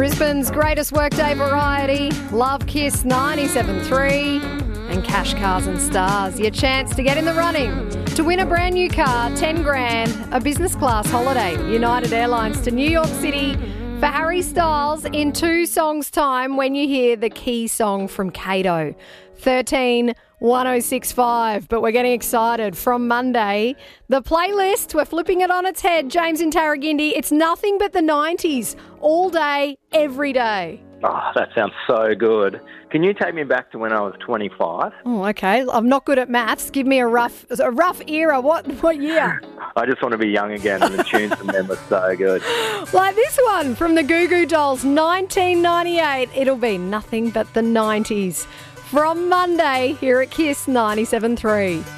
Brisbane's greatest workday variety, Love Kiss 97.3 and Cash Cars and Stars. Your chance to get in the running to win a brand new car, 10 grand, a business class holiday, United Airlines to New York City for Harry Styles in 2 songs' time when you hear the key song from Kato. 13-1065. But we're getting excited. From Monday, the playlist, we're flipping it on its head. James in Tarragindi, it's nothing but the 90s all day, every day. Oh, that sounds so good. Can you take me back to when I was 25? Oh, okay. I'm not good at maths. Give me a rough era. What year? I just want to be young again, and the tunes from them were so good. Like this one from the Goo Goo Dolls, 1998. It'll be nothing but the 90s. From Monday, here at Kiss 97.3.